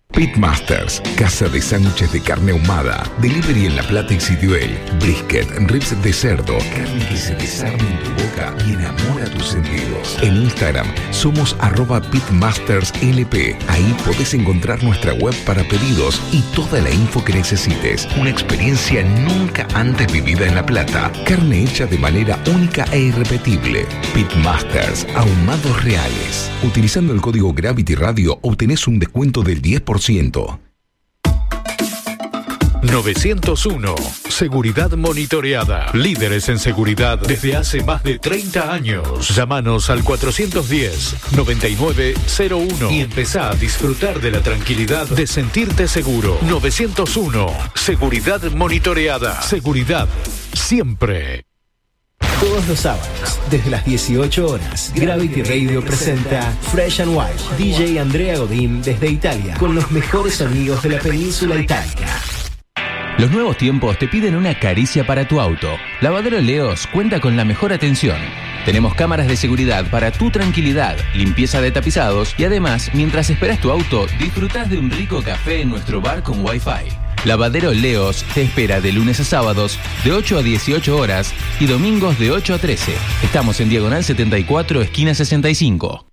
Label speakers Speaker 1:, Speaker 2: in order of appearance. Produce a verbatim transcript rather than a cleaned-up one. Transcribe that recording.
Speaker 1: Pitmasters, casa de sándwiches de carne ahumada, delivery en La Plata y Sitiuel, brisket, ribs de cerdo, carne que se desarme en tu boca y enamora tus sentidos. En Instagram somos arroba pitmasterslp, ahí podés encontrar nuestra web para pedidos y toda la info que necesites. Una experiencia nunca antes vivida en La Plata, carne hecha de manera única e irrepetible. Pitmasters, ahumados reales. Utilizando el código Gravity Radio obtenés un descuento del diez por ciento.
Speaker 2: novecientos uno. Seguridad monitoreada. Líderes en seguridad desde hace más de treinta años. Llámanos al cuatrocientos diez, noventa y nueve cero uno y empezá a disfrutar de la tranquilidad de sentirte seguro. novecientos uno. Seguridad monitoreada. Seguridad siempre.
Speaker 3: Todos los sábados, desde las dieciocho horas, Gravity Radio presenta Fresh and Wild, D J Andrea Godín desde Italia, con los mejores sonidos de la península itálica.
Speaker 4: Los nuevos tiempos te piden una caricia para tu auto. Lavadero Leos cuenta con la mejor atención. Tenemos cámaras de seguridad para tu tranquilidad, limpieza de tapizados y además, mientras esperas tu auto, disfrutás de un rico café en nuestro bar con Wi-Fi. Lavadero Leos te espera de lunes a sábados de ocho a dieciocho horas y domingos de ocho a trece. Estamos en Diagonal setenta y cuatro, esquina sesenta y cinco.